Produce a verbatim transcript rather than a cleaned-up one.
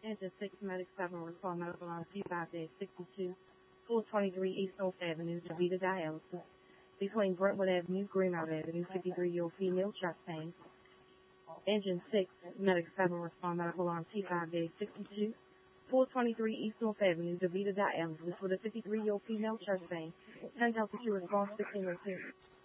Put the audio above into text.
Engine six, Medic seven, respond medical on C five sixty-two, four twenty-three East North Avenue, DeVita Dialysis. Between Brentwood Avenue, Greenmount Avenue, fifty-three-year-old female chest pain. Engine six, Medic seven, respond medical on C five sixty-two, four twenty-three East North Avenue, DeVita Dialysis with a fifty-three-year-old female chest pain. ten Delta two response sixteen oh two.